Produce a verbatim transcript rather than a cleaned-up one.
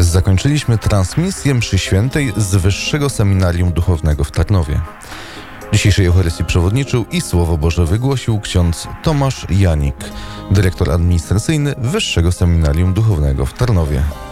Zakończyliśmy transmisję mszy świętej z Wyższego Seminarium Duchownego w Tarnowie. Dzisiejszej Eucharystii przewodniczył i Słowo Boże wygłosił ksiądz Tomasz Janik, dyrektor administracyjny Wyższego Seminarium Duchownego w Tarnowie.